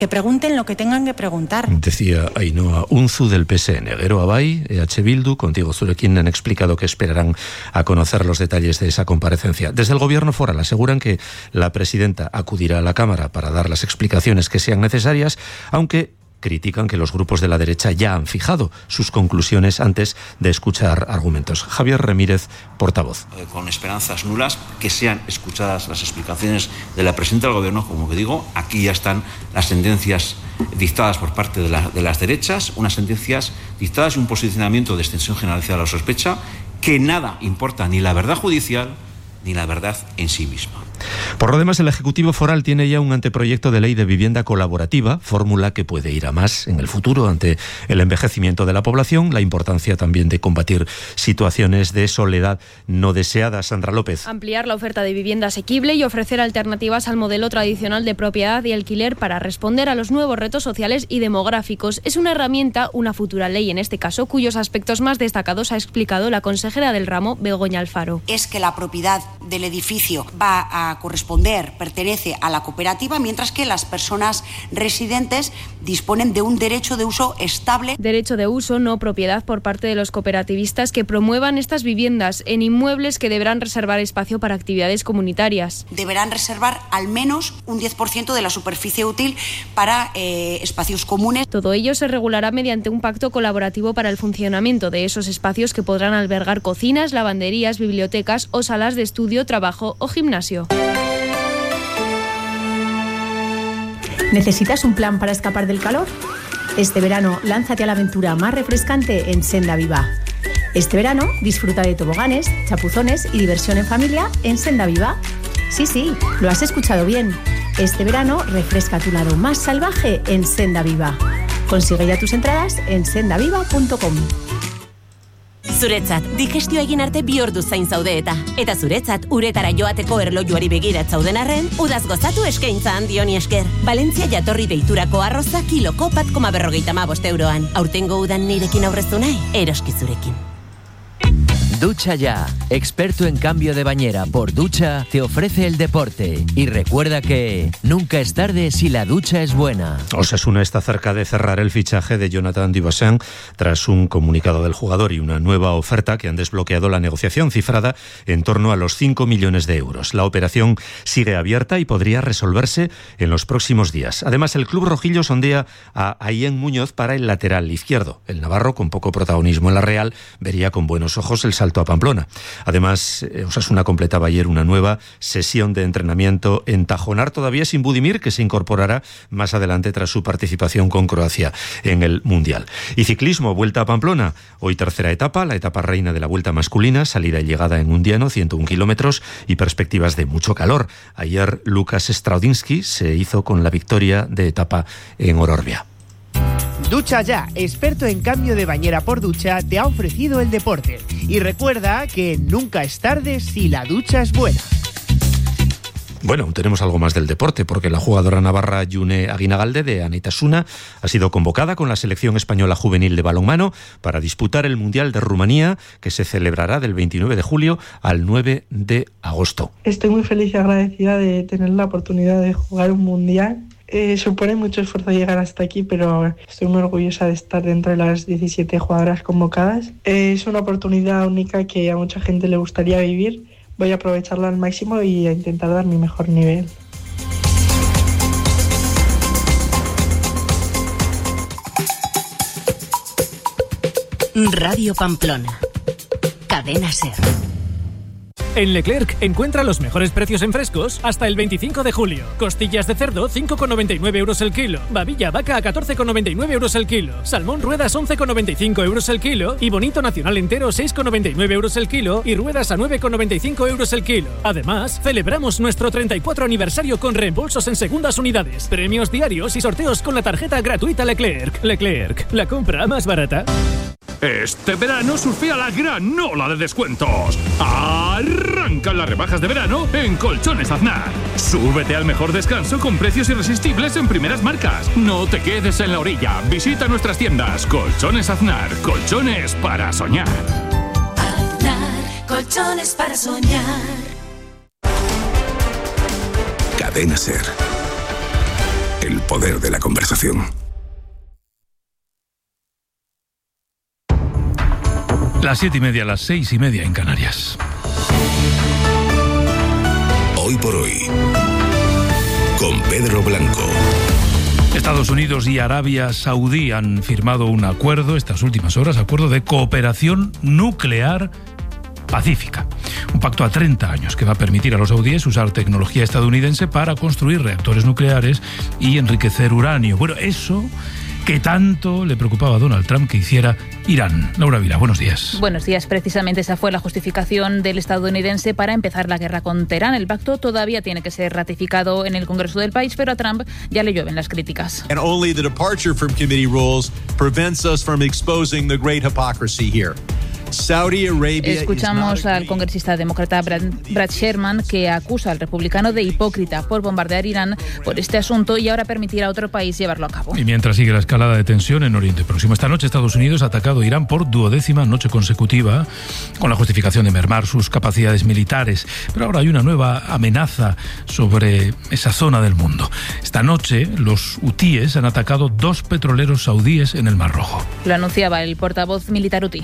Que pregunten lo que tengan que preguntar. Decía Ainhoa Unzu del PSN. Gero Abay, EH Bildu, contigo Zurekin, han explicado que esperarán a conocer los detalles de esa comparecencia. Desde el Gobierno foral aseguran que la presidenta acudirá a la Cámara para dar las explicaciones que sean necesarias, aunque critican que los grupos de la derecha ya han fijado sus conclusiones antes de escuchar argumentos. Javier Ramírez, portavoz. Con esperanzas nulas, que sean escuchadas las explicaciones de la presidenta del Gobierno, como que digo, aquí ya están las sentencias dictadas por parte de las derechas, unas sentencias dictadas y un posicionamiento de extensión generalizada a la sospecha, que nada importa ni la verdad judicial ni la verdad en sí misma. Por lo demás, el Ejecutivo foral tiene ya un anteproyecto de ley de vivienda colaborativa, fórmula que puede ir a más en el futuro ante el envejecimiento de la población, la importancia también de combatir situaciones de soledad no deseada. Sandra López. Ampliar la oferta de vivienda asequible y ofrecer alternativas al modelo tradicional de propiedad y alquiler para responder a los nuevos retos sociales y demográficos. Es una herramienta, una futura ley en este caso, cuyos aspectos más destacados ha explicado la consejera del ramo, Begoña Alfaro. Es que la propiedad del edificio va a corresponder, pertenece a la cooperativa, mientras que las personas residentes disponen de un derecho de uso estable. Derecho de uso, no propiedad, por parte de los cooperativistas que promuevan estas viviendas en inmuebles que deberán reservar espacio para actividades comunitarias. Deberán reservar al menos un 10% de la superficie útil para espacios comunes. Todo ello se regulará mediante un pacto colaborativo para el funcionamiento de esos espacios que podrán albergar cocinas, lavanderías, bibliotecas o salas de estudio, trabajo o gimnasio. ¿Necesitas un plan para escapar del calor? Este verano, lánzate a la aventura más refrescante en Senda Viva. Este verano, disfruta de toboganes, chapuzones y diversión en familia en Senda Viva. Sí, lo has escuchado bien. Este verano, refresca tu lado más salvaje en Senda Viva. Consigue ya tus entradas en sendaviva.com. Zuretzat, digestioa egin arte 2 ordu zain zaude eta zuretzat uretara joateko erlojuari begirat zauden arren, udaz gozatu eskaintza handioni esker. Valentzia jatorri deiturako arroza kiloko 1,45 euroan. Aurtengo udan nirekin aurreztu nahi, eroski zurekin. Ducha Ya, experto en cambio de bañera por ducha, te ofrece el deporte. Y recuerda que nunca es tarde si la ducha es buena. Osasuna está cerca de cerrar el fichaje de Jonathan Dubassin tras un comunicado del jugador y una nueva oferta que han desbloqueado la negociación cifrada en torno a los 5 millones de euros. La operación sigue abierta y podría resolverse en los próximos días. Además, el club rojillo sondea a Ayen Muñoz para el lateral izquierdo. El navarro, con poco protagonismo en la Real, vería con buenos ojos el salto a Pamplona. Además, Osasuna completaba ayer una nueva sesión de entrenamiento en Tajonar, todavía sin Budimir, que se incorporará más adelante tras su participación con Croacia en el Mundial. Y ciclismo, Vuelta a Pamplona. Hoy tercera etapa, la etapa reina de la Vuelta masculina, salida y llegada en Undiano, 101 kilómetros y perspectivas de mucho calor. Ayer Lukas Straudinski se hizo con la victoria de etapa en Ororbia. Ducha Ya, experto en cambio de bañera por ducha, te ha ofrecido el deporte. Y recuerda que nunca es tarde si la ducha es buena. Bueno, tenemos algo más del deporte, porque la jugadora navarra June Aguinagalde de Anaitasuna ha sido convocada con la selección española juvenil de balonmano para disputar el Mundial de Rumanía, que se celebrará del 29 de julio al 9 de agosto. Estoy muy feliz y agradecida de tener la oportunidad de jugar un Mundial. Supone mucho esfuerzo llegar hasta aquí, pero estoy muy orgullosa de estar dentro de las 17 jugadoras convocadas. Es una oportunidad única que a mucha gente le gustaría vivir. Voy a aprovecharla al máximo y a intentar dar mi mejor nivel. Radio Pamplona. Cadena SER. En Leclerc encuentra los mejores precios en frescos hasta el 25 de julio. Costillas de cerdo 5,99 euros el kilo. Babilla vaca a 14,99 euros el kilo. Salmón ruedas 11,95 euros el kilo. Y bonito nacional entero 6,99 euros el kilo. Y ruedas a 9,95 euros el kilo. Además, celebramos nuestro 34 aniversario con reembolsos en segundas unidades, premios diarios y sorteos con la tarjeta gratuita Leclerc. Leclerc, la compra más barata. Este verano surfea la gran ola de descuentos. Arrancan las rebajas de verano en Colchones Aznar. Súbete al mejor descanso con precios irresistibles en primeras marcas. No te quedes en la orilla. Visita nuestras tiendas. Colchones Aznar. Colchones para soñar. Aznar. Colchones para soñar. Cadena SER. El poder de la conversación. Las 7:30, las 6:30 en Canarias. Hoy por hoy, con Pedro Blanco. Estados Unidos y Arabia Saudí han firmado un acuerdo estas últimas horas, acuerdo de cooperación nuclear pacífica. Un pacto a 30 años que va a permitir a los saudíes usar tecnología estadounidense para construir reactores nucleares y enriquecer uranio. Bueno, eso que tanto le preocupaba a Donald Trump que hiciera Irán. Laura Vila, buenos días. Buenos días. Precisamente esa fue la justificación del estadounidense para empezar la guerra con Teherán. El pacto todavía tiene que ser ratificado en el Congreso del país, pero a Trump ya le llueven las críticas. And only the departure from committee rules prevents us from exposing the great hypocrisy here. Saudi Arabia. Escuchamos al congresista demócrata Brad Sherman, que acusa al republicano de hipócrita por bombardear Irán por este asunto y ahora permitir a otro país llevarlo a cabo. Y mientras sigue la escalada de tensión en Oriente Próximo, esta noche Estados Unidos ha atacado a Irán por 12ª noche consecutiva con la justificación de mermar sus capacidades militares. Pero ahora hay una nueva amenaza sobre esa zona del mundo. Esta noche los hutíes han atacado 2 petroleros saudíes en el Mar Rojo. Lo anunciaba el portavoz militar hutí,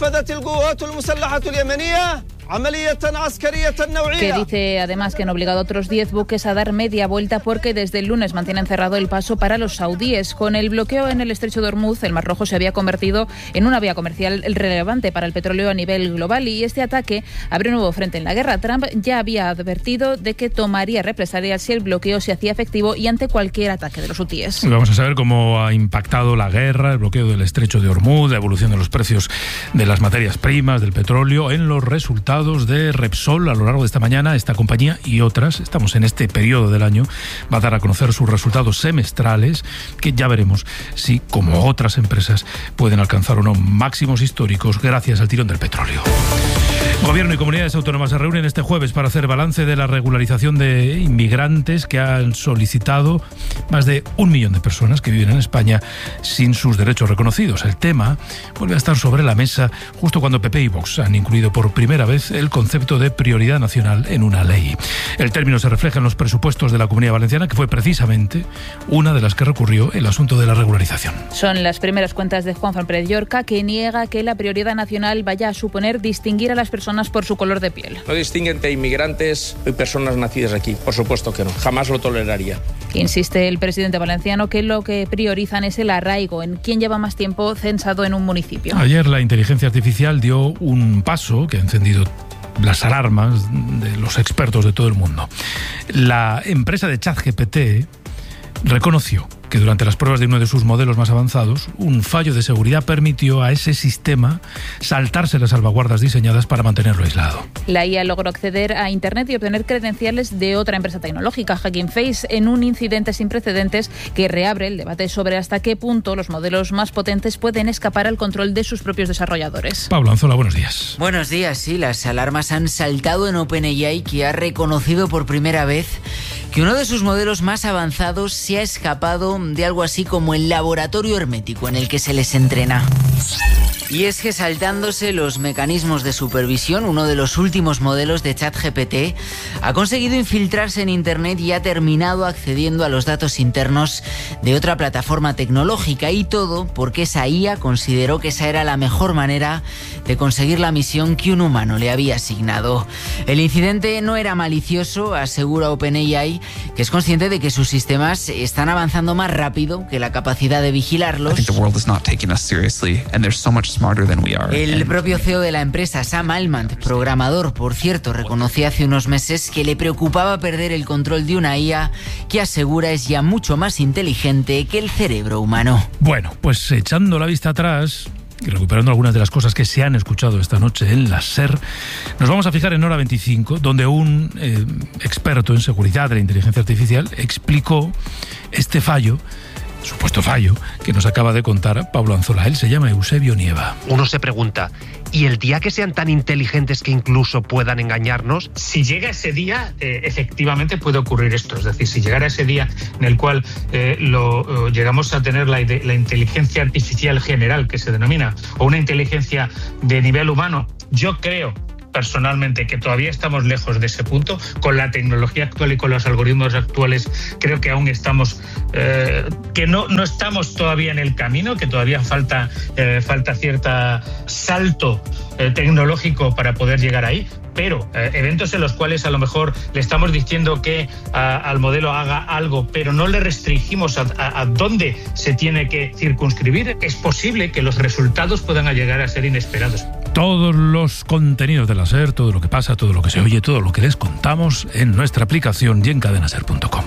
que dice además que han obligado a otros 10 buques a dar media vuelta porque desde el lunes mantienen cerrado el paso para los saudíes. Con el bloqueo en el estrecho de Hormuz, el Mar Rojo se había convertido en una vía comercial relevante para el petróleo a nivel global y este ataque abre un nuevo frente en la guerra. Trump ya había advertido de que tomaría represalias si el bloqueo se hacía efectivo y ante cualquier ataque de los hutíes. Vamos a saber cómo ha impactado la guerra, el bloqueo del estrecho de Hormuz, la evolución de los precios de las materias primas, del petróleo, en los resultados de Repsol a lo largo de esta mañana. Esta compañía y otras, estamos en este periodo del año, va a dar a conocer sus resultados semestrales, que ya veremos si, como otras empresas, pueden alcanzar o no máximos históricos gracias al tirón del petróleo. Gobierno y comunidades autónomas se reúnen este jueves para hacer balance de la regularización de inmigrantes que han solicitado más de 1 millón de personas que viven en España sin sus derechos reconocidos. El tema vuelve a estar sobre la mesa justo cuando PP y Vox han incluido por primera vez el concepto de prioridad nacional en una ley. El término se refleja en los presupuestos de la Comunidad Valenciana, que fue precisamente una de las que recurrió el asunto de la regularización. Son las primeras cuentas de Juanfran Pérez Llorca, que niega que la prioridad nacional vaya a suponer distinguir a las personas por su color de piel. No distingue entre inmigrantes y personas nacidas aquí, por supuesto que no, jamás lo toleraría. Insiste el presidente valenciano que lo que priorizan es el arraigo en quien lleva más tiempo censado en un municipio. Ayer la inteligencia artificial dio un paso que ha encendido las alarmas de los expertos de todo el mundo. La empresa de ChatGPT reconoció que durante las pruebas de uno de sus modelos más avanzados, un fallo de seguridad permitió a ese sistema saltarse las salvaguardas diseñadas para mantenerlo aislado. La IA logró acceder a Internet y obtener credenciales de otra empresa tecnológica, Hugging Face, en un incidente sin precedentes que reabre el debate sobre hasta qué punto los modelos más potentes pueden escapar al control de sus propios desarrolladores. Pablo Anzola, buenos días. Buenos días, sí, las alarmas han saltado en OpenAI, que ha reconocido por primera vez que uno de sus modelos más avanzados se ha escapado de algo así como el laboratorio hermético en el que se les entrena. Y es que saltándose los mecanismos de supervisión, uno de los últimos modelos de ChatGPT ha conseguido infiltrarse en Internet y ha terminado accediendo a los datos internos de otra plataforma tecnológica, y todo porque esa IA consideró que esa era la mejor manera de conseguir la misión que un humano le había asignado. El incidente no era malicioso, asegura OpenAI, que es consciente de que sus sistemas están avanzando más rápido que la capacidad de vigilarlos. El propio CEO de la empresa, Sam Altman, programador, por cierto, reconoció hace unos meses que le preocupaba perder el control de una IA que asegura es ya mucho más inteligente que el cerebro humano. Bueno, pues echando la vista atrás y recuperando algunas de las cosas que se han escuchado esta noche en la SER, nos vamos a fijar en Hora 25, donde un experto en seguridad de la inteligencia artificial explicó este fallo, supuesto fallo, que nos acaba de contar Pablo Anzola. Él se llama Eusebio Nieva. Uno se pregunta, ¿y el día que sean tan inteligentes que incluso puedan engañarnos? Si llega ese día, efectivamente puede ocurrir esto. Es decir, si llegara ese día en el cual llegamos a tener la inteligencia artificial general, que se denomina, o una inteligencia de nivel humano, yo creo personalmente que todavía estamos lejos de ese punto. Con la tecnología actual y con los algoritmos actuales creo que aún estamos, que no estamos todavía en el camino, que todavía falta cierta salto tecnológico para poder llegar ahí. Pero eventos en los cuales a lo mejor le estamos diciendo que al modelo haga algo, pero no le restringimos a dónde se tiene que circunscribir, es posible que los resultados puedan llegar a ser inesperados. Todos los contenidos de la SER, todo lo que pasa, todo lo que se oye, todo lo que les contamos en nuestra aplicación y en cadenaser.com.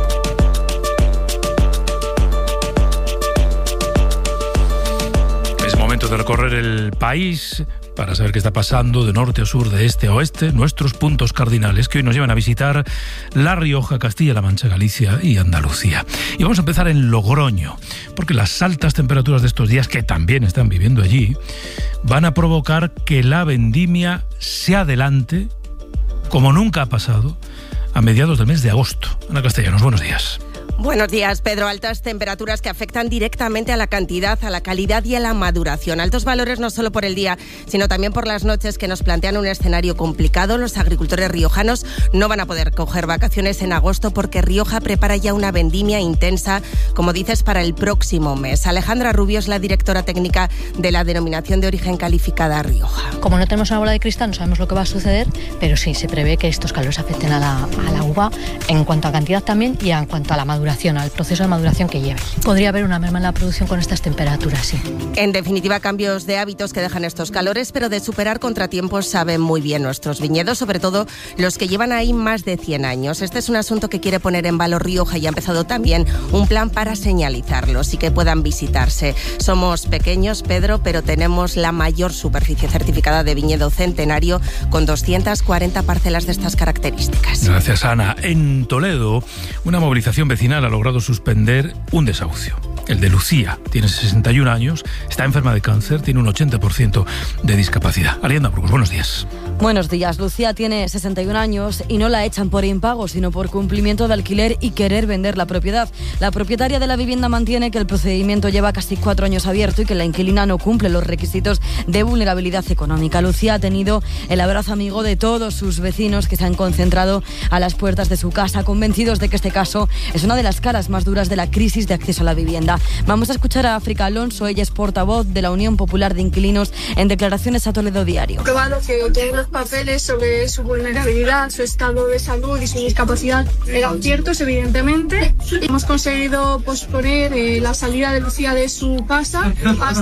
Es momento de recorrer el país para saber qué está pasando de norte a sur, de este a oeste, nuestros puntos cardinales que hoy nos llevan a visitar La Rioja, Castilla-La Mancha, Galicia y Andalucía. Y vamos a empezar en Logroño, porque las altas temperaturas de estos días, que también están viviendo allí, van a provocar que la vendimia se adelante, como nunca ha pasado, a mediados del mes de agosto. Ana Castellanos, buenos días. Buenos días, Pedro. Altas temperaturas que afectan directamente a la cantidad, a la calidad y a la maduración. Altos valores no solo por el día, sino también por las noches, que nos plantean un escenario complicado. Los agricultores riojanos no van a poder coger vacaciones en agosto porque Rioja prepara ya una vendimia intensa, como dices, para el próximo mes. Alejandra Rubio es la directora técnica de la Denominación de Origen Calificada Rioja. Como no tenemos una bola de cristal, no sabemos lo que va a suceder, pero sí, se prevé que estos calores afecten a la uva en cuanto a cantidad también y en cuanto a la maduración, al proceso de maduración que lleve. Podría haber una merma en la producción con estas temperaturas, sí. En definitiva, cambios de hábitos que dejan estos calores, pero de superar contratiempos saben muy bien nuestros viñedos, sobre todo los que llevan ahí más de 100 años. Este es un asunto que quiere poner en valor Rioja y ha empezado también un plan para señalizarlos y que puedan visitarse. Somos pequeños, Pedro, pero tenemos la mayor superficie certificada de viñedo centenario, con 240 parcelas de estas características. Gracias, Ana. En Toledo, una movilización vecinal ha logrado suspender un desahucio. El de Lucía tiene 61 años, está enferma de cáncer, tiene un 80% de discapacidad. Arianda Burgos, buenos días. Buenos días. Lucía tiene 61 años y no la echan por impago, sino por cumplimiento de alquiler y querer vender la propiedad. La propietaria de la vivienda mantiene que el procedimiento lleva casi 4 años abierto y que la inquilina no cumple los requisitos de vulnerabilidad económica. Lucía ha tenido el abrazo amigo de todos sus vecinos, que se han concentrado a las puertas de su casa, convencidos de que este caso es una de las caras más duras de la crisis de acceso a la vivienda. Vamos a escuchar a África Alonso, ella es portavoz de la Unión Popular de Inquilinos, en declaraciones a Toledo Diario. Probado que todos los papeles sobre su vulnerabilidad, su estado de salud y su discapacidad eran ciertos, evidentemente. Hemos conseguido posponer la salida de Lucía de su casa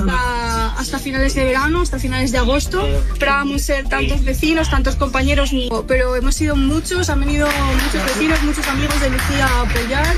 hasta finales de verano, hasta finales de agosto. Esperábamos ser tantos vecinos, tantos compañeros, pero hemos sido muchos, han venido muchos vecinos, muchos amigos de Lucía a apoyar.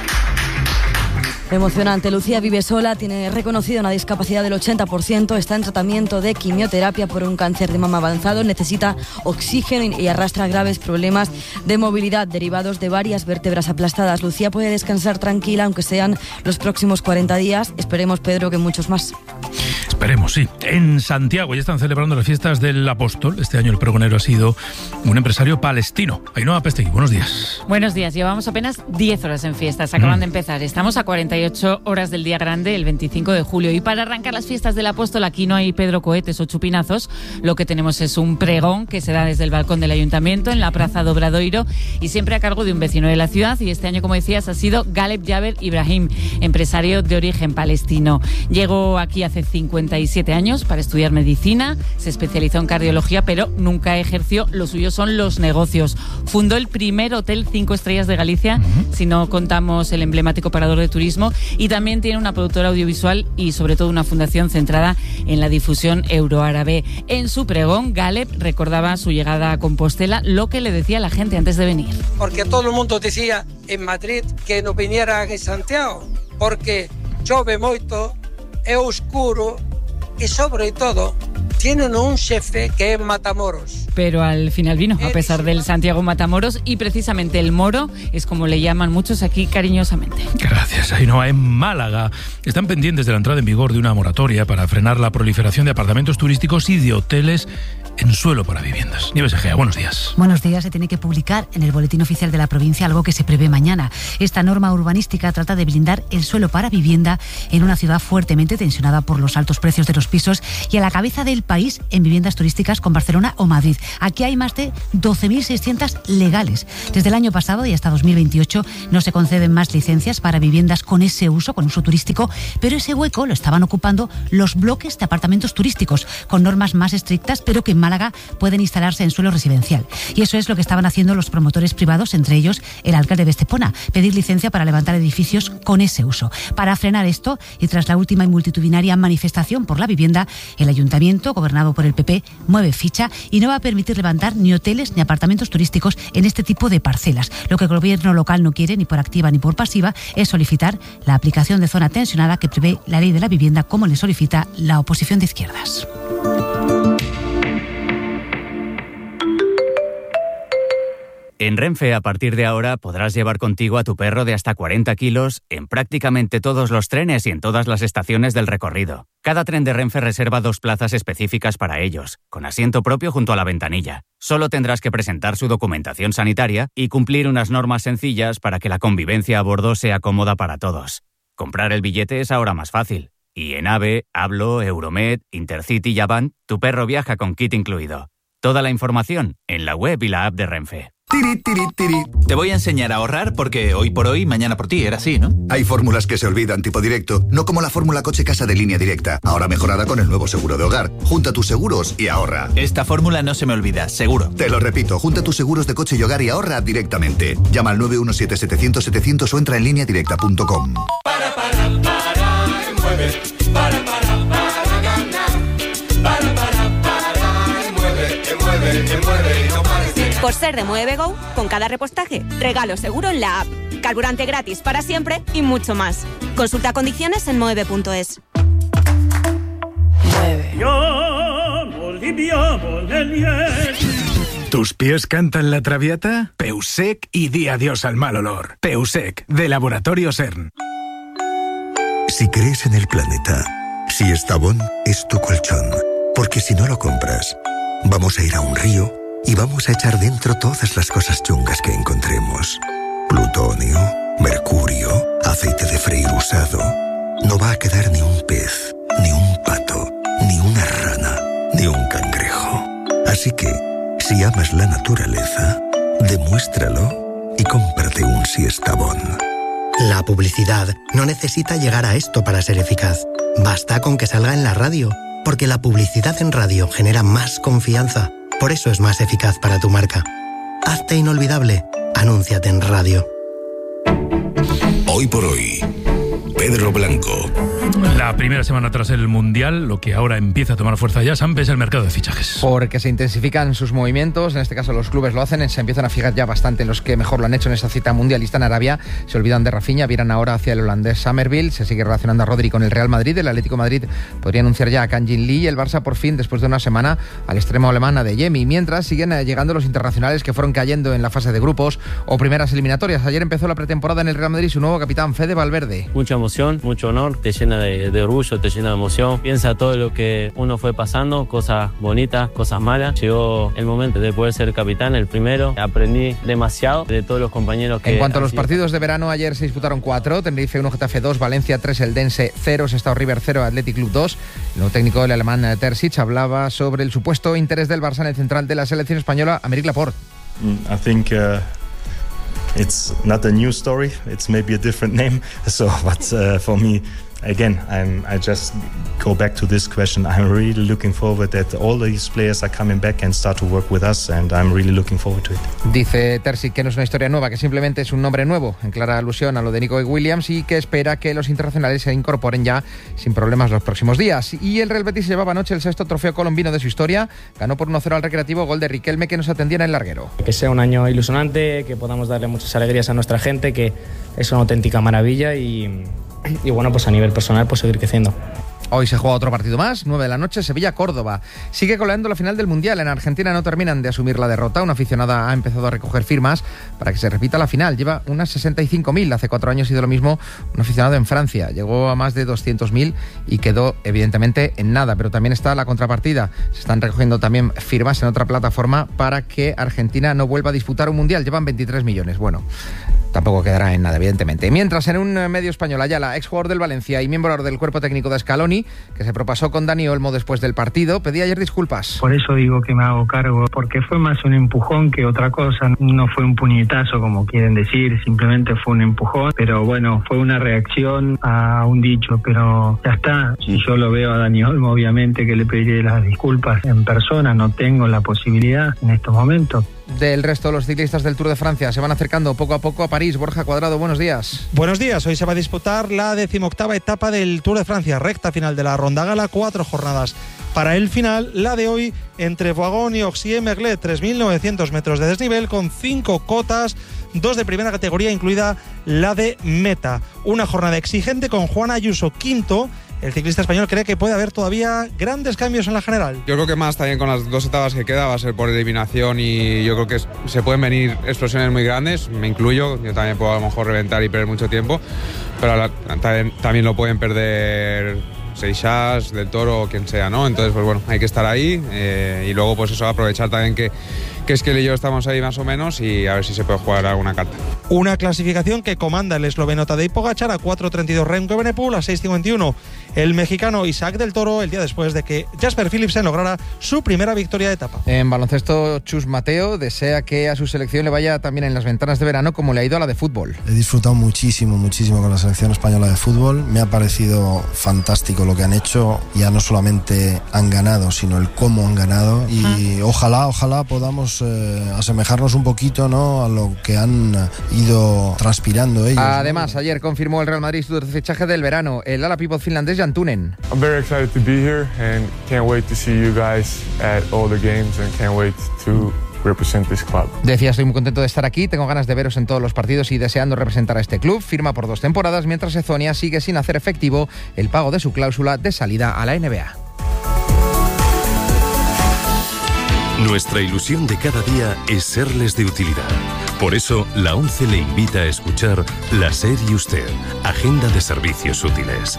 Emocionante. Lucía vive sola, tiene reconocida una discapacidad del 80%, está en tratamiento de quimioterapia por un cáncer de mama avanzado, necesita oxígeno y arrastra graves problemas de movilidad derivados de varias vértebras aplastadas. Lucía puede descansar tranquila, aunque sean los próximos 40 días. Esperemos, Pedro, que muchos más. Esperemos, sí. En Santiago ya están celebrando las fiestas del Apóstol. Este año el pregonero ha sido un empresario palestino. Ainhoa Pestegui, buenos días. Buenos días. Llevamos apenas 10 horas en fiestas. Acaban de empezar. Estamos a 48 horas del día grande, el 25 de julio. Y para arrancar las fiestas del Apóstol, aquí no hay Pedro cohetes o chupinazos. Lo que tenemos es un pregón que se da desde el balcón del Ayuntamiento en la Plaza do Obradoiro y siempre a cargo de un vecino de la ciudad. Y este año, como decías, ha sido Galeb Jaber Ibrahim, empresario de origen palestino. Llegó aquí hace 57 años para estudiar medicina, se especializó en cardiología, pero nunca ejerció. Lo suyo son los negocios. Fundó el primer hotel 5 estrellas de Galicia, si no contamos el emblemático Parador de Turismo, y también tiene una productora audiovisual y sobre todo una fundación centrada en la difusión euroárabe. En su pregón, Galeb recordaba su llegada a Compostela, lo que le decía a la gente antes de venir. Porque todo el mundo decía en Madrid que no viniera a Santiago, porque chove moito, é oscuro y sobre todo tienen un jefe que es Matamoros. Pero al final vino, a pesar del Santiago Matamoros, y precisamente el Moro es como le llaman muchos aquí cariñosamente. Gracias, Ainhoa. En Málaga están pendientes de la entrada en vigor de una moratoria para frenar la proliferación de apartamentos turísticos y de hoteles en suelo para viviendas. Nieves Egea, buenos días. Buenos días. Se tiene que publicar en el Boletín Oficial de la provincia algo que se prevé mañana. Esta norma urbanística trata de blindar el suelo para vivienda en una ciudad fuertemente tensionada por los altos precios de los pisos y a la cabeza del país en viviendas turísticas con Barcelona o Madrid. Aquí hay más de 12.600 legales. Desde el año pasado y hasta 2028 no se conceden más licencias para viviendas con ese uso, con uso turístico, pero ese hueco lo estaban ocupando los bloques de apartamentos turísticos, con normas más estrictas, pero que en Málaga pueden instalarse en suelo residencial. Y eso es lo que estaban haciendo los promotores privados, entre ellos el alcalde de Estepona, pedir licencia para levantar edificios con ese uso. Para frenar esto, y tras la última y multitudinaria manifestación por la vivienda, el ayuntamiento, gobernado por el PP, mueve ficha y no va a permitir levantar ni hoteles ni apartamentos turísticos en este tipo de parcelas. Lo que el gobierno local no quiere, ni por activa ni por pasiva, es solicitar la aplicación de zona tensionada que prevé la ley de la vivienda, como le solicita la oposición de izquierdas. En Renfe, a partir de ahora, podrás llevar contigo a tu perro de hasta 40 kilos en prácticamente todos los trenes y en todas las estaciones del recorrido. Cada tren de Renfe reserva 2 plazas específicas para ellos, con asiento propio junto a la ventanilla. Solo tendrás que presentar su documentación sanitaria y cumplir unas normas sencillas para que la convivencia a bordo sea cómoda para todos. Comprar el billete es ahora más fácil. Y en AVE, Hablo, Euromed, Intercity y Avant, tu perro viaja con kit incluido. Toda la información en la web y la app de Renfe. Tiri, tiri, tiri. Te voy a enseñar a ahorrar porque hoy por hoy, mañana por ti, era así, ¿no? Hay fórmulas que se olvidan tipo directo, no como la fórmula coche-casa de Línea Directa, ahora mejorada con el nuevo seguro de hogar. Junta tus seguros y ahorra. Esta fórmula no se me olvida, seguro. Te lo repito, junta tus seguros de coche y hogar y ahorra directamente. Llama al 917-700-700 o entra en lineadirecta.com. Mueve, para ganar. Mueve, no pares de ganar. Por ser de Mueve Go, con cada repostaje, regalo seguro en la app, carburante gratis para siempre y mucho más. Consulta condiciones en mueve.es. ¿Tus pies cantan la traviata? Peusec y di adiós al mal olor. Peusec, de Laboratorio CERN. Si crees en el planeta, Siestabón es tu colchón. Porque si no lo compras, vamos a ir a un río y vamos a echar dentro todas las cosas chungas que encontremos. Plutonio, mercurio, aceite de freír usado. No va a quedar ni un pez, ni un pato, ni una rana, ni un cangrejo. Así que, si amas la naturaleza, demuéstralo y cómprate un Siestabón. La publicidad no necesita llegar a esto para ser eficaz. Basta con que salga en la radio, porque la publicidad en radio genera más confianza. Por eso es más eficaz para tu marca. Hazte inolvidable. Anúnciate en radio. Hoy por hoy, Pedro Blanco. La primera semana tras el Mundial, lo que ahora empieza a tomar fuerza ya, Samp, es el mercado de fichajes. Porque se intensifican sus movimientos, en este caso los clubes lo hacen, se empiezan a fijar ya bastante en los que mejor lo han hecho en esa cita mundialista en Arabia. Se olvidan de Rafinha, viran ahora hacia el holandés Summerville, se sigue relacionando a Rodri con el Real Madrid, el Atlético de Madrid podría anunciar ya a Kang Jin Lee y el Barça por fin, después de una semana, al extremo alemán Adeyemi. Mientras siguen llegando los internacionales que fueron cayendo en la fase de grupos o primeras eliminatorias. Ayer empezó la pretemporada en el Real Madrid su nuevo capitán, Fede Valverde. Mucha emoción, mucho honor, te llena de orgullo, te llena de emoción. Piensa todo lo que uno fue pasando, cosas bonitas, cosas malas. Llegó el momento de poder ser capitán, el primero. Aprendí demasiado de todos los compañeros que... En cuanto a los partidos de verano, ayer se disputaron 4. Tenerife 1, Getafe 2, Valencia 3, Eldense 0, Sestao River 0, Athletic Club 2. El nuevo técnico, el alemán Terzic, hablaba sobre el supuesto interés del Barça en el central de la selección española, Aymeric Laporte. I think it's not a new story. It's maybe a different name. But for me, again, I just go back to this question. I'm really looking forward that all these players are coming back and start to work with us, and I'm really looking forward to it. Dice Terzic que no es una historia nueva, que simplemente es un nombre nuevo, en clara alusión a lo de Nico Williams, y que espera que los internacionales se incorporen ya sin problemas los próximos días. Y el Real Betis llevaba anoche el 6º trofeo colombino de su historia, ganó por 1-0 al Recreativo, gol de Riquelme, que nos atendía en el larguero. Que sea un año ilusionante, que podamos darle muchas alegrías a nuestra gente, que es una auténtica maravilla y bueno, pues a nivel personal, pues seguir creciendo. Hoy se juega otro partido más, 9 de la noche, Sevilla-Córdoba. Sigue coleando la final del Mundial. En Argentina no terminan de asumir la derrota. Una aficionada ha empezado a recoger firmas para que se repita la final. Lleva unas 65.000. Hace 4 años hizo lo mismo un aficionado en Francia. Llegó a más de 200.000 y quedó evidentemente en nada. Pero también está la contrapartida. Se están recogiendo también firmas en otra plataforma para que Argentina no vuelva a disputar un Mundial. Llevan 23 millones. Bueno, tampoco quedará en nada, evidentemente. Mientras, en un medio español, Ayala, exjugador del Valencia y miembro del cuerpo técnico de Scaloni, Simeoni, que se propasó con Dani Olmo después del partido, pedía ayer disculpas. Por eso digo que me hago cargo, porque fue más un empujón que otra cosa. No fue un puñetazo, como quieren decir, simplemente fue un empujón. Pero bueno, fue una reacción a un dicho, pero ya está. Si yo lo veo a Dani Olmo, obviamente que le pediré las disculpas en persona. No tengo la posibilidad en estos momentos. Del resto de los ciclistas del Tour de Francia se van acercando poco a poco a París. Borja Cuadrado, buenos días. Buenos días. Hoy se va a disputar la 18ª etapa del Tour de Francia, recta final de la Ronda Gala, 4 jornadas. Para el final, la de hoy, entre Voiron y Oxier-Merlet, 3.900 metros de desnivel con 5 cotas, 2 de primera categoría, incluida la de meta. Una jornada exigente con Juan Ayuso quinto. El ciclista español cree que puede haber todavía grandes cambios en la general. Yo creo que más también con las 2 etapas que queda va a ser por eliminación y yo creo que se pueden venir explosiones muy grandes, me incluyo, yo también puedo a lo mejor reventar y perder mucho tiempo, pero también lo pueden perder Seixas, Del Toro o quien sea, ¿no? Entonces, pues bueno, hay que estar ahí y luego pues eso, aprovechar también que Esquel y yo estamos ahí más o menos y a ver si se puede jugar alguna carta. Una clasificación que comanda el esloveno Tadej Pogačar a 4.32, Remco Evenepoel a 6.51, el mexicano Isaac Del Toro el día después de que Jasper Philipsen lograra su primera victoria de etapa. En baloncesto, Chus Mateo desea que a su selección le vaya también en las ventanas de verano como le ha ido a la de fútbol. He disfrutado muchísimo con la selección española de fútbol, me ha parecido fantástico lo que han hecho, ya no solamente han ganado, sino el cómo han ganado y ojalá podamos asemejarnos un poquito, ¿no?, a lo que han ido transpirando ellos. Además, ayer confirmó el Real Madrid su fichaje del verano, el ala pívot finlandés Jan Tunen. I'm very excited to be here and can't wait to see you guys at all the games and can't wait to represent this club. Decía, estoy muy contento de estar aquí, tengo ganas de veros en todos los partidos y deseando representar a este club. Firma por 2 temporadas, mientras Ezonia sigue sin hacer efectivo el pago de su cláusula de salida a la NBA. Nuestra ilusión de cada día es serles de utilidad. Por eso, la ONCE le invita a escuchar La SER y Usted, Agenda de Servicios Útiles.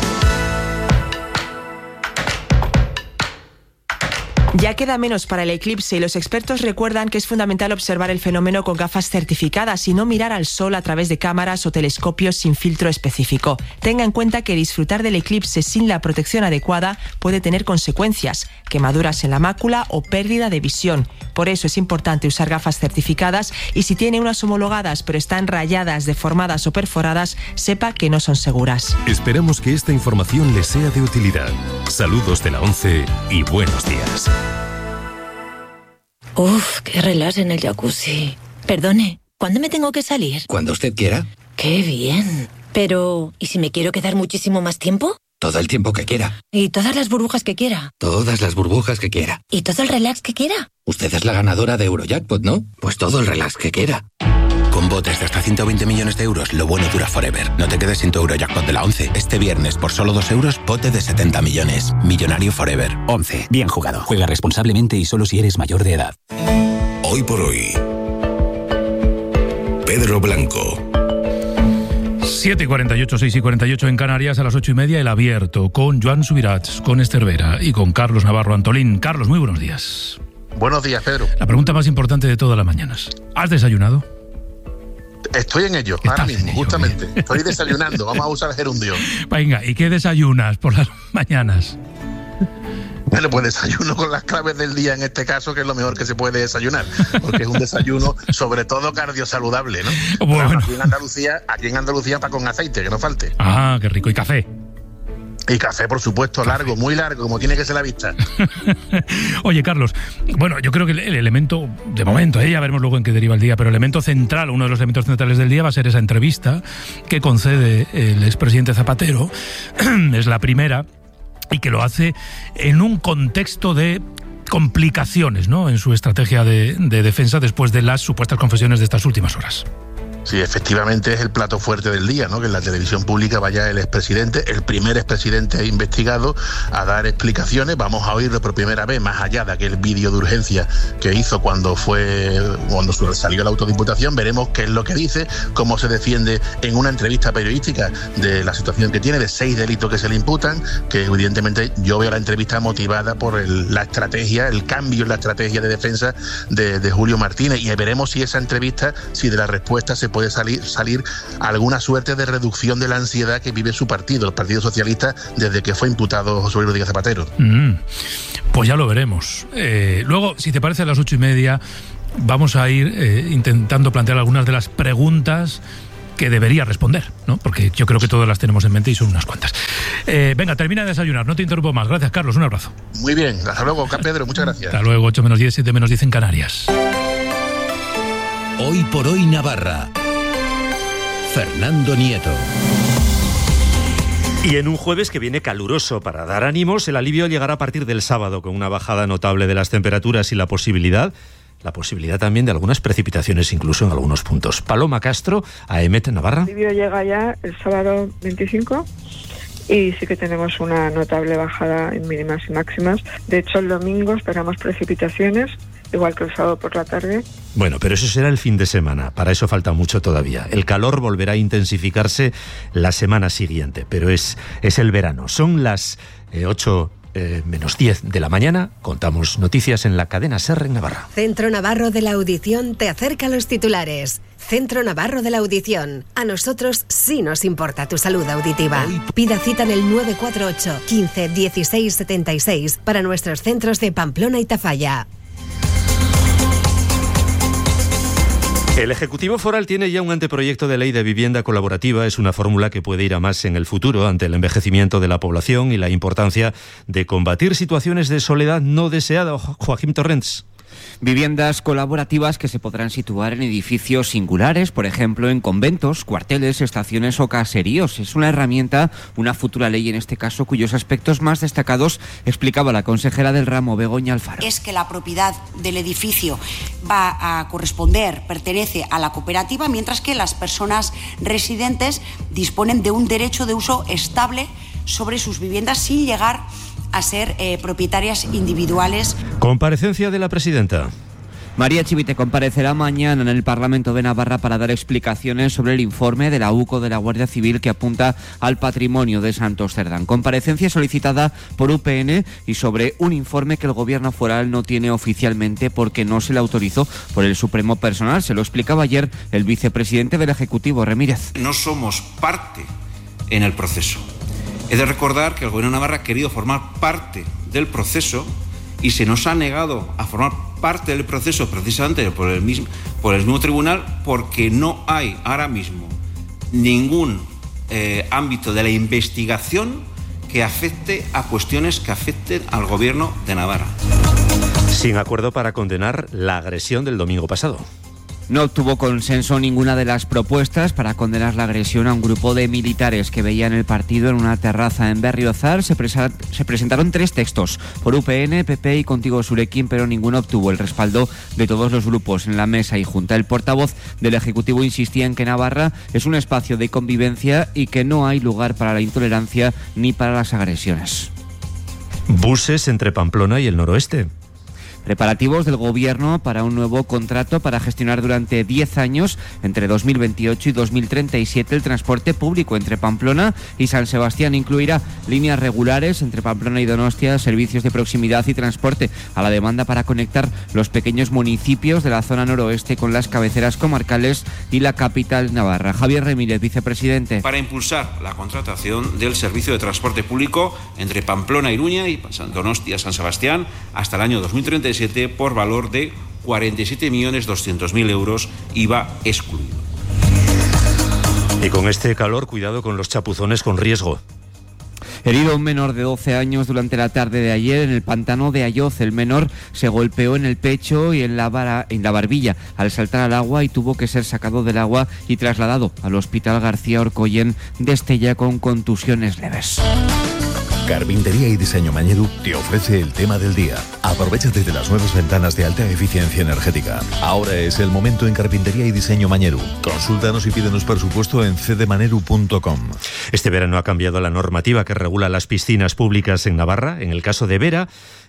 Ya queda menos para el eclipse y los expertos recuerdan que es fundamental observar el fenómeno con gafas certificadas y no mirar al sol a través de cámaras o telescopios sin filtro específico. Tenga en cuenta que disfrutar del eclipse sin la protección adecuada puede tener consecuencias, quemaduras en la mácula o pérdida de visión. Por eso es importante usar gafas certificadas y si tiene unas homologadas pero están rayadas, deformadas o perforadas, sepa que no son seguras. Esperamos que esta información les sea de utilidad. Saludos de la ONCE y buenos días. Uf, qué relax en el jacuzzi. Perdone, ¿cuándo me tengo que salir? Cuando usted quiera. ¡Qué bien! Pero, ¿y si me quiero quedar muchísimo más tiempo? Todo el tiempo que quiera. ¿Y todas las burbujas que quiera? Todas las burbujas que quiera. ¿Y todo el relax que quiera? Usted es la ganadora de Eurojackpot, ¿no? Pues todo el relax que quiera. Con botes de hasta 120 millones de euros, lo bueno dura forever. No te quedes sin tu Eurojackpot de la ONCE. Este viernes, por solo 2 euros, bote de 70 millones. Millonario forever. ONCE. Bien jugado. Juega responsablemente y solo si eres mayor de edad. Hoy por hoy, Pedro Blanco. 7:48, 6:48 en Canarias, a las 8:30 el abierto, con Joan Subirats, con Esther Vera y con Carlos Navarro Antolín. Carlos, muy buenos días. Buenos días, Pedro. La pregunta más importante de todas las mañanas. ¿Has desayunado? Estoy en ello, ahora mismo, justamente. Bien. Estoy desayunando, vamos a usar gerundio. Venga, ¿y qué desayunas por las mañanas? Bueno, pues desayuno con las claves del día en este caso, que es lo mejor que se puede desayunar, porque es un desayuno sobre todo cardiosaludable, ¿no? Bueno. Aquí en Andalucía para con aceite, que no falte. Ah, qué rico. ¿Y café? Y café, por supuesto, largo, muy largo, como tiene que ser la vista. Oye, Carlos, bueno, yo creo que el elemento, de momento, ya veremos luego en qué deriva el día, pero el elemento central, uno de los elementos centrales del día va a ser esa entrevista que concede el expresidente Zapatero. Es la primera, y que lo hace en un contexto de complicaciones, ¿no?, en su estrategia de defensa después de las supuestas confesiones de estas últimas horas. Sí, efectivamente es el plato fuerte del día, ¿no? Que en la televisión pública vaya el expresidente, el primer expresidente investigado, a dar explicaciones. Vamos a oírlo por primera vez, más allá de aquel vídeo de urgencia que hizo cuando salió la autodiputación. Veremos qué es lo que dice, cómo se defiende en una entrevista periodística de la situación que tiene, de 6 delitos que se le imputan, que evidentemente yo veo la entrevista motivada por la estrategia, el cambio en la estrategia de defensa de Julio Martínez, y veremos si esa entrevista, si de la respuesta se puede puede salir alguna suerte de reducción de la ansiedad que vive su partido, el Partido Socialista, desde que fue imputado José Luis Rodríguez Zapatero. Pues ya lo veremos. Luego, si te parece, a las 8:30 vamos a ir intentando plantear algunas de las preguntas que debería responder, ¿no? Porque yo creo que todas las tenemos en mente y son unas cuantas. Venga, termina de desayunar, no te interrumpo más. Gracias, Carlos, un abrazo. Muy bien, hasta luego, Pedro, muchas gracias. Hasta luego, 8 menos 10, 7 menos 10 en Canarias. Hoy por hoy Navarra. Fernando Nieto. Y en un jueves que viene caluroso para dar ánimos, el alivio llegará a partir del sábado con una bajada notable de las temperaturas y la posibilidad también de algunas precipitaciones incluso en algunos puntos. Paloma Castro, AEMET Navarra. El alivio llega ya el sábado 25 y sí que tenemos una notable bajada en mínimas y máximas. De hecho, el domingo esperamos precipitaciones, igual que el sábado por la tarde. Bueno, pero eso será el fin de semana, para eso falta mucho todavía. El calor volverá a intensificarse la semana siguiente, pero es el verano. Son las 8 menos 10 de la mañana, contamos noticias en la cadena SER en Navarra. Centro Navarro de la Audición te acerca los titulares. Centro Navarro de la Audición. A nosotros sí nos importa tu salud auditiva. Pida cita en el 948 15 16 76 para nuestros centros de Pamplona y Tafalla. El Ejecutivo Foral tiene ya un anteproyecto de ley de vivienda colaborativa. Es una fórmula que puede ir a más en el futuro ante el envejecimiento de la población y la importancia de combatir situaciones de soledad no deseada. Joaquín Torrents. Viviendas colaborativas que se podrán situar en edificios singulares, por ejemplo, en conventos, cuarteles, estaciones o caseríos. Es una herramienta, una futura ley en este caso, cuyos aspectos más destacados explicaba la consejera del ramo, Begoña Alfaro. Es que la propiedad del edificio va a pertenece a la cooperativa, mientras que las personas residentes disponen de un derecho de uso estable sobre sus viviendas sin llegar a ser propietarias individuales. Comparecencia de la presidenta. María Chivite comparecerá mañana en el Parlamento de Navarra para dar explicaciones sobre el informe de la UCO de la Guardia Civil que apunta al patrimonio de Santos Cerdán. Comparecencia solicitada por UPN y sobre un informe que el Gobierno foral no tiene oficialmente porque no se le autorizó por el Supremo Personal. Se lo explicaba ayer el vicepresidente del Ejecutivo, Remírez. No somos parte en el proceso. He de recordar que el Gobierno de Navarra ha querido formar parte del proceso y se nos ha negado a formar parte del proceso precisamente por el mismo tribunal porque no hay ahora mismo ningún ámbito de la investigación que afecte a cuestiones que afecten al Gobierno de Navarra. Sin acuerdo para condenar la agresión del domingo pasado. No obtuvo consenso ninguna de las propuestas para condenar la agresión a un grupo de militares que veían el partido en una terraza en Berriozar. Se presentaron 3 textos por UPN, PP y Contigo Surekin, pero ninguno obtuvo el respaldo de todos los grupos en la mesa y junta. El portavoz del Ejecutivo insistía en que Navarra es un espacio de convivencia y que no hay lugar para la intolerancia ni para las agresiones. Buses entre Pamplona y el noroeste. Preparativos del Gobierno para un nuevo contrato para gestionar durante 10 años, entre 2028 y 2037, el transporte público entre Pamplona y San Sebastián. Incluirá líneas regulares entre Pamplona y Donostia, servicios de proximidad y transporte a la demanda para conectar los pequeños municipios de la zona noroeste con las cabeceras comarcales y la capital navarra. Javier Remírez, vicepresidente. Para impulsar la contratación del servicio de transporte público entre Pamplona, Iruña y Donostia, San Sebastián, hasta el año 2037, por valor de 47.200.000 euros, IVA excluido. Y con este calor, cuidado con los chapuzones con riesgo. Herido un menor de 12 años durante la tarde de ayer en el pantano de Ayoz. El menor se golpeó en el pecho y en la barbilla al saltar al agua y tuvo que ser sacado del agua y trasladado al Hospital García Orcoyen de Estella con contusiones leves. Carpintería y Diseño Mañedu te ofrece el tema del día. Aprovechate de las nuevas ventanas de alta eficiencia energética. Ahora es el momento en Carpintería y Diseño Mañedu. Consúltanos y pídenos presupuesto en cdemaneru.com. Este verano ha cambiado la normativa que regula las piscinas públicas en Navarra. En el caso de Vera,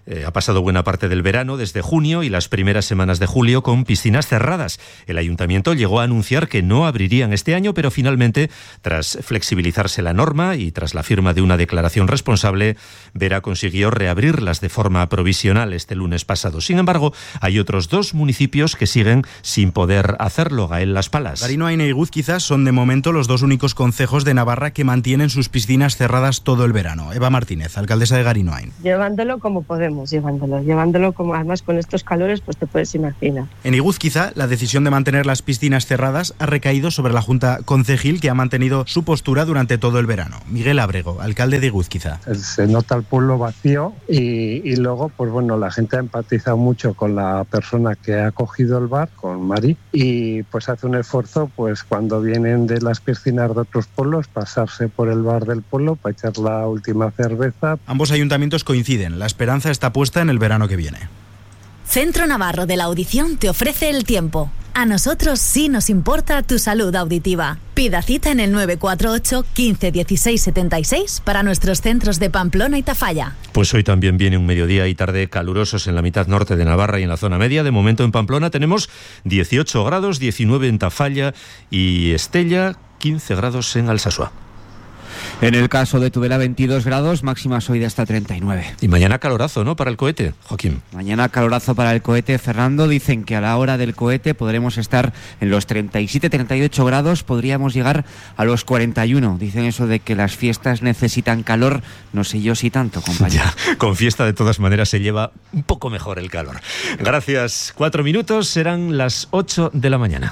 ha pasado buena parte del verano, desde junio y las primeras semanas de julio, con piscinas cerradas. El ayuntamiento llegó a anunciar que no abrirían este año, pero finalmente, tras flexibilizarse la norma y tras la firma de una declaración responsable, Vera consiguió reabrirlas de forma provisional este lunes pasado. Sin embargo, hay otros 2 municipios que siguen sin poder hacerlo. Gael Las Palas. Garinoain e Iguzquiza son de momento los 2 únicos concejos de Navarra que mantienen sus piscinas cerradas todo el verano. Eva Martínez, alcaldesa de Garinoain. Llevándolo como podemos, llevándolo como, además con estos calores, pues te puedes imaginar. En Iguzquiza, la decisión de mantener las piscinas cerradas ha recaído sobre la Junta Concejil, que ha mantenido su postura durante todo el verano. Miguel Ábrego, alcalde de Iguzquiza. Se nota el pueblo vacío y luego, pues bueno, la gente ha empatizado mucho con la persona que ha cogido el bar, con Mari, y pues hace un esfuerzo, pues cuando vienen de las piscinas de otros pueblos, pasarse por el bar del pueblo para echar la última cerveza. Ambos ayuntamientos coinciden. La esperanza está puesta en el verano que viene. Centro Navarro de la Audición te ofrece el tiempo. A nosotros sí nos importa tu salud auditiva. Pida cita en el 948 15 16 76 para nuestros centros de Pamplona y Tafalla. Pues hoy también viene un mediodía y tarde calurosos en la mitad norte de Navarra y en la zona media. De momento en Pamplona tenemos 18 grados, 19 en Tafalla y Estella, 15 grados en Alsasua. En el caso de Tudela, 22 grados, máximas hoy de hasta 39. Y mañana calorazo, ¿no?, para el cohete, Joaquín. Mañana calorazo para el cohete, Fernando. Dicen que a la hora del cohete podremos estar en los 37-38 grados, podríamos llegar a los 41. Dicen eso de que las fiestas necesitan calor, no sé yo si tanto, compañero. Ya, con fiesta de todas maneras se lleva un poco mejor el calor. Gracias. 4 minutos, serán las 8 de la mañana.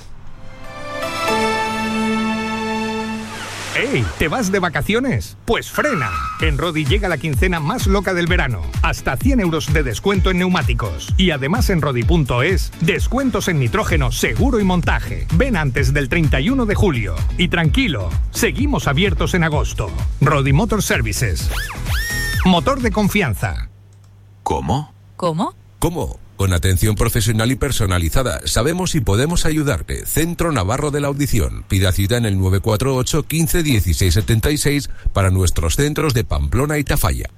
¡Ey! ¿Te vas de vacaciones? Pues frena. En Rodi llega la quincena más loca del verano. Hasta 100 euros de descuento en neumáticos. Y además en Rodi.es, descuentos en nitrógeno, seguro y montaje. Ven antes del 31 de julio. Y tranquilo, seguimos abiertos en agosto. Rodi Motor Services. Motor de confianza. ¿Cómo? ¿Cómo? ¿Cómo? Con atención profesional y personalizada. Sabemos y podemos ayudarte. Centro Navarro de la Audición. Pida cita en el 948 15 16 76 para nuestros centros de Pamplona y Tafalla.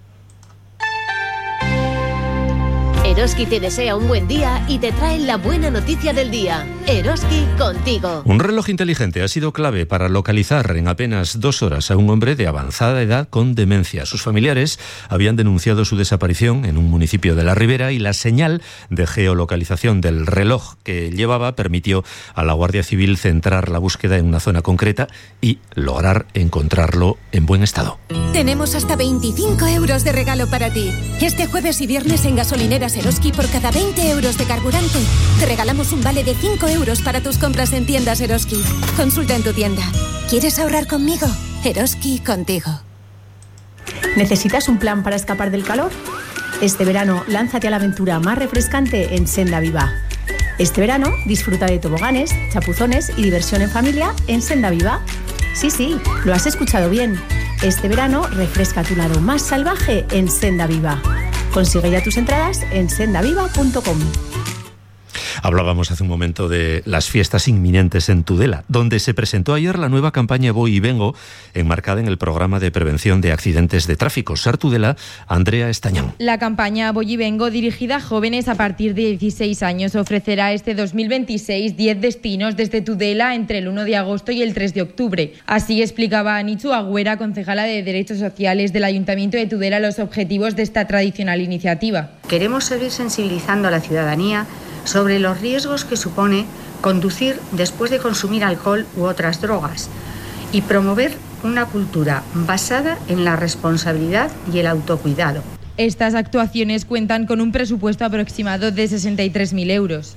Eroski te desea un buen día y te trae la buena noticia del día. Eroski contigo. Un reloj inteligente ha sido clave para localizar en apenas 2 horas a un hombre de avanzada edad con demencia. Sus familiares habían denunciado su desaparición en un municipio de la Ribera y la señal de geolocalización del reloj que llevaba permitió a la Guardia Civil centrar la búsqueda en una zona concreta y lograr encontrarlo en buen estado. Tenemos hasta 25 euros de regalo para ti. Este jueves y viernes en gasolineras Eroski, por cada 20 euros de carburante, te regalamos un vale de 5 euros para tus compras en tiendas Eroski. Consulta en tu tienda. ¿Quieres ahorrar conmigo? Eroski contigo. ¿Necesitas un plan para escapar del calor? Este verano, lánzate a la aventura más refrescante en Senda Viva. Este verano, disfruta de toboganes, chapuzones y diversión en familia en Senda Viva. Sí, lo has escuchado bien. Este verano, refresca tu lado más salvaje en Senda Viva. Consigue ya tus entradas en sendaviva.com. Hablábamos hace un momento de las fiestas inminentes en Tudela, donde se presentó ayer la nueva campaña Voy y Vengo, enmarcada en el programa de prevención de accidentes de tráfico. SAR Tudela, Andrea Estañón. La campaña Voy y Vengo, dirigida a jóvenes a partir de 16 años, ofrecerá este 2026 10 destinos desde Tudela entre el 1 de agosto y el 3 de octubre. Así explicaba Anichu Agüera, concejala de Derechos Sociales del Ayuntamiento de Tudela, los objetivos de esta tradicional iniciativa. Queremos seguir sensibilizando a la ciudadanía sobre los riesgos que supone conducir después de consumir alcohol u otras drogas y promover una cultura basada en la responsabilidad y el autocuidado. Estas actuaciones cuentan con un presupuesto aproximado de 63.000 euros.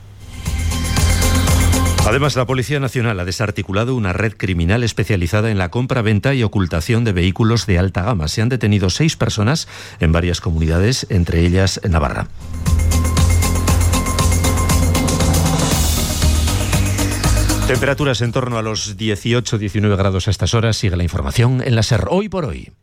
Además, la Policía Nacional ha desarticulado una red criminal especializada en la compra, venta y ocultación de vehículos de alta gama. Se han detenido 6 personas en varias comunidades, entre ellas Navarra. Temperaturas en torno a los 18-19 grados a estas horas. Sigue la información en la SER Hoy por Hoy.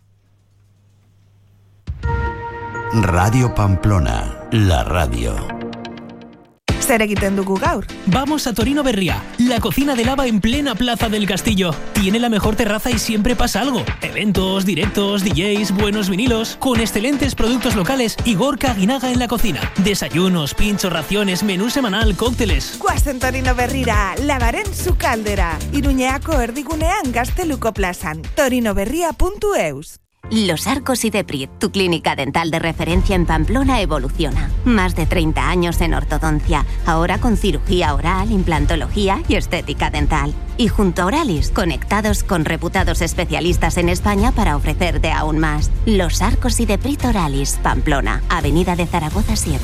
Radio Pamplona, la radio. Zer egiten dugu gaur? Vamos a Torino Berría, la cocina de lava en plena Plaza del Castillo. Tiene la mejor terraza y siempre pasa algo. Eventos, directos, DJs, buenos vinilos, con excelentes productos locales y Gorka Aguinaga en la cocina. Desayunos, pinchos, raciones, menú semanal, cócteles. Guazen Torino Berrira, lavaren su caldera. Iruñeako erdigunean Gazteluko plazan. torinoberria.eus. Los Arcos y Deprit, tu clínica dental de referencia en Pamplona, evoluciona. Más de 30 años en ortodoncia, ahora con cirugía oral, implantología y estética dental. Y junto a Oralis, conectados con reputados especialistas en España para ofrecerte aún más. Los Arcos y Deprit Oralis, Pamplona, Avenida de Zaragoza 7.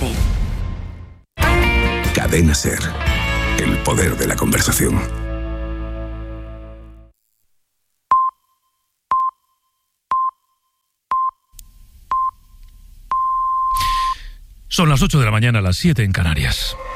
Cadena SER, el poder de la conversación. Son las 8 de la mañana, las 7 en Canarias.